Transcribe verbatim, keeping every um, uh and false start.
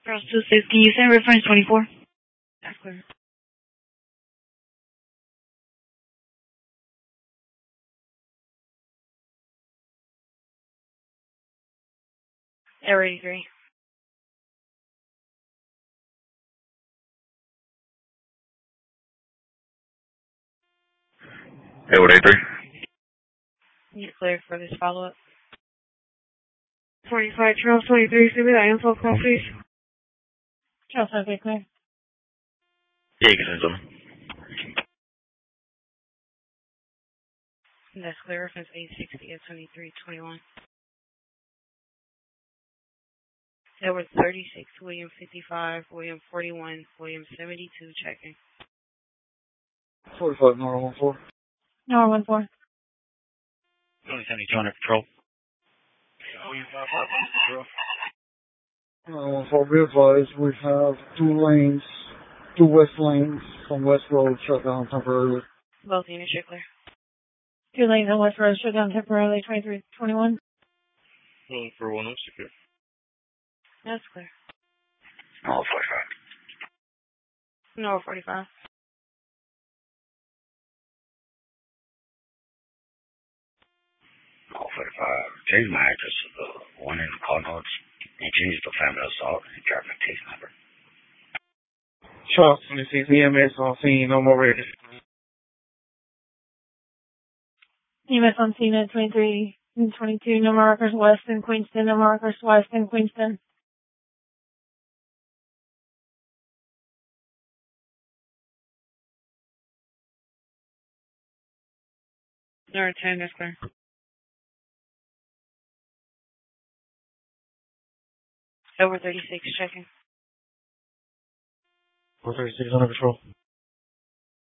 Charles two six, can you send reference twenty-four? That's clear. Error eighty-three. Edward eighty-three. You're clear for this follow-up. twenty-five, Charles twenty-three, send me that info call, please. Charles, okay, clear. Yeah, you can send something. That's clear. Reference eight sixty at twenty-three twenty-one. Edward thirty-six, William fifty-five, William forty-one, William seventy-two, checking. forty-five, Nora one four. Nora one four. twenty seventy-two under patrol. Nora one four, be advised, we have two lanes, two west lanes from West Road shut down temporarily. Both units are clear. Two lanes on West Road shut down temporarily, twenty-three twenty-one. Rolling for one oh secure. That's clear. Oh, forty-five. Nora forty-five. Oh, forty-five. Change my address to the one in the call notes and change it to family assault and traffic case number. Charles twenty-six, E M S on scene, no more ready. E M S on scene at twenty-three and twenty-two, no markers west in Queenston, no markers west in Queenston. Nora ten, that's clear. Over thirty-six, checking. four thirty-six under control.